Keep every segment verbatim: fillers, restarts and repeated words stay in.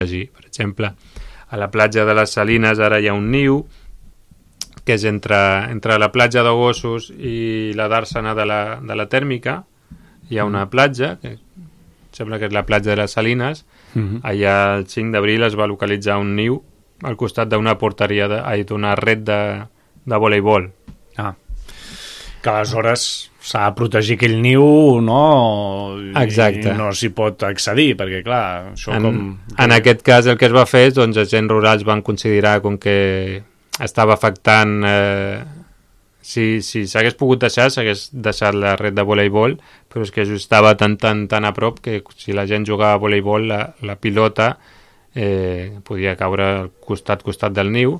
Per exemple, a la platja de les Salines ara hi ha un niu que és entre, entre la platja de Gossos i la Dàrsena de la, de la Tèrmica. Hi ha una platja que sembla que és la platja de les Salines. Mm-hmm. Allà el cinc d'abril es va localitzar un niu al costat d'una porteria de, ai, d'una red de, de voleibol. Ah, que aleshores s'ha de protegir aquell niu, no? Exacte. I no s'hi pot accedir, perquè clar, això en, com... En aquest cas el que es va fer és, doncs, els agents rurals van considerar com que estava afectant... Eh, si si s'hagués pogut deixar, s'hagués deixat la red de voleibol, però és que just estava tan, tan, tan a prop que si la gent jugava a voleibol, la, la pilota eh, podia caure al costat, costat del niu.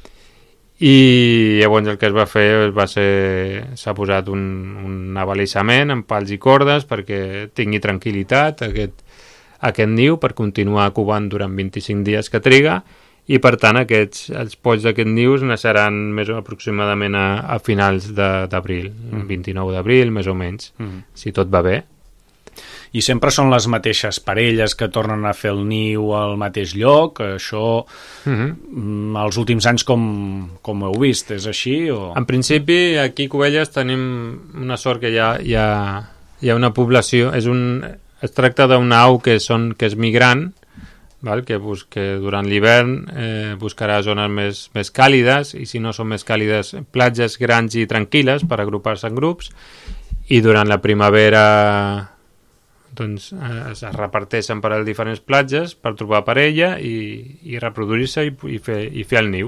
I llavors el que es va fer va ser, s'ha posat un, un abalissament amb pals i cordes perquè tingui tranquil·litat aquest, aquest niu per continuar covant durant vint-i-cinc dies que triga, i per tant aquests, els polls d'aquests nius naixeran més o aproximadament a, a finals d'abril, mm. vint-i-nou d'abril més o menys, mm. si tot va bé. I sempre són les mateixes parelles que tornen a fer el niu al mateix lloc? Això, mm-hmm. els últims anys com, com heu vist? És així? O... En principi, aquí a Cubelles tenim una sort que hi ha, hi ha, hi ha una població, és un, es tracta d'una au que, són, que és migrant, val? Que, bus, que durant l'hivern eh, buscarà zones més, més càlides, i si no són més càlides, platges grans i tranquil·les per agrupar-se en grups, i durant la primavera doncs, eh, es reparteixen per a les diferents platges per trobar parella i, i reproduir-se i, i, fer, i fer el niu.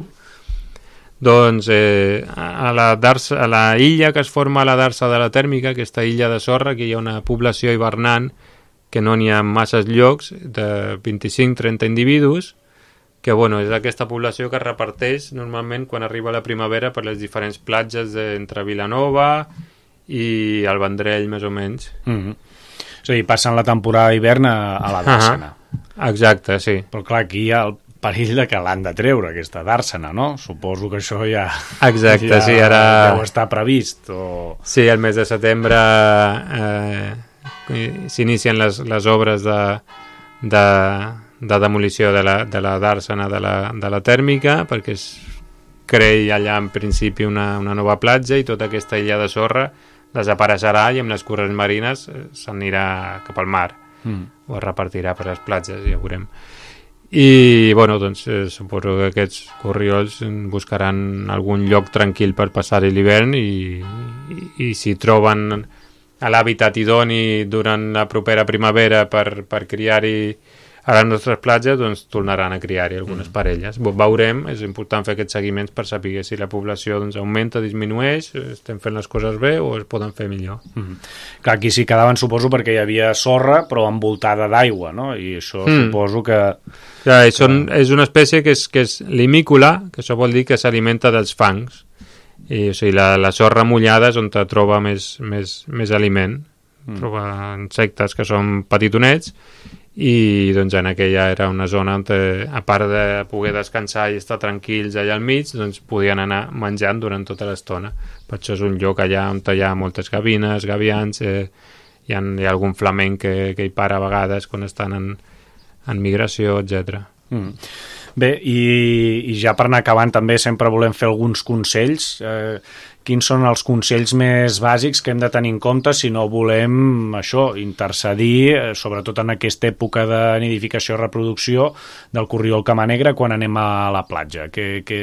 Doncs eh, a, la darsa, a la illa que es forma a la Darsa de la Tèrmica, aquesta illa de sorra, que hi ha una població hivernant que no n'hi ha masses llocs, de vint-i-cinc a trenta individus, que bueno, és aquesta població que es reparteix normalment quan arriba la primavera per les diferents platges entre Vilanova i el Vendrell, més o menys. Mm-hmm. És a dir, passen la temporada d'hivern a, a la Dàrsena. Uh-huh. Exacte, sí. Però clar, aquí hi ha el perill de que l'han de treure, aquesta Dàrsena, no? Suposo que això ja... Exacte, ja, sí, ara... ja ho està previst. O... Sí, el mes de setembre... Eh... s'inicien les, les obres de, de, de demolició de la, de la Dàrsena de la, de la Tèrmica, perquè es creï allà en principi una, una nova platja i tota aquesta illa de sorra desapareixerà i amb les corrents marines s'anirà cap al mar, mm. o es repartirà per les platges, ja ho veurem. I bueno, doncs eh, suposo que aquests corriols buscaran algun lloc tranquil per passar-hi l'hivern i, i, i si troben a l'hàbitat idoni durant la propera primavera per, per criar-hi a les nostres platges, doncs tornaran a criar-hi algunes mm. parelles. Veurem, és important fer aquests seguiments per saber si la població doncs, augmenta, disminueix, estem fent les coses bé o es poden fer millor. Mm. Clar, aquí s'hi quedaven, suposo, perquè hi havia sorra, però envoltada d'aigua, no? I això mm. suposo que... Clar, que... Són, és una espècie que és, que és limícola, que això vol dir que s'alimenta dels fangs. I, o sigui, la, la sorra mullada és on te troba més, més, més aliment, mm. troba insectes que són petitonets, i doncs en aquella era una zona on te, a part de poder descansar i estar tranquils allà al mig, doncs podien anar menjant durant tota l'estona. Per això és un lloc allà on hi ha moltes gavines, gavians, eh, hi, ha, hi ha algun flamenc que, que hi para a vegades quan estan en, en migració, etcètera. Mm. Bé, i, i ja per anar acabant també sempre volem fer alguns consells. Eh, quins són els consells més bàsics que hem de tenir en compte si no volem això, intercedir, eh, sobretot en aquesta època de nidificació i reproducció del corriol camanegre quan anem a la platja? Que, que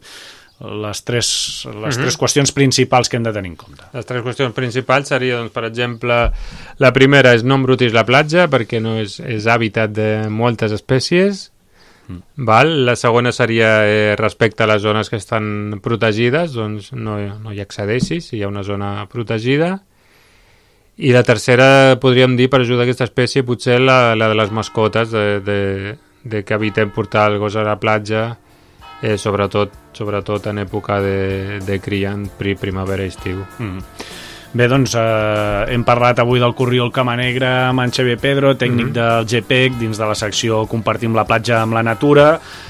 les tres, les uh-huh. tres qüestions principals que hem de tenir en compte. Les tres qüestions principals seria, doncs, per exemple, la primera és no embrutis la platja perquè no és, és hàbitat de moltes espècies. Mm. Val? La segona seria eh, respecte a les zones que estan protegides, doncs no, no hi accedeixis si hi ha una zona protegida. I la tercera podríem dir, per ajudar aquesta espècie, potser la, la de les mascotes, de, de, de que evitem portar el gos a la platja, eh, sobretot, sobretot en època de, de cria en primavera i estiu. Mm. Bé, doncs eh, hem parlat avui del corriol camanegre amb en Xavier Pedro, tècnic mm-hmm. del G P E C, dins de la secció Compartim la platja amb la natura,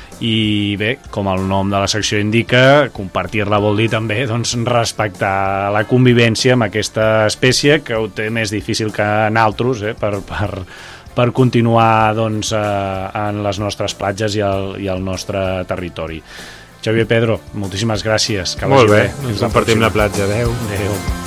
i bé, com el nom de la secció indica, compartir-la vol dir també doncs, respectar la convivència amb aquesta espècie que ho té més difícil que en altres, eh, per, per, per continuar doncs, eh, en les nostres platges i el, i el nostre territori. Xavier Pedro, moltíssimes gràcies. Que Molt bé, bé. ens compartim la platja. Adéu. Adéu.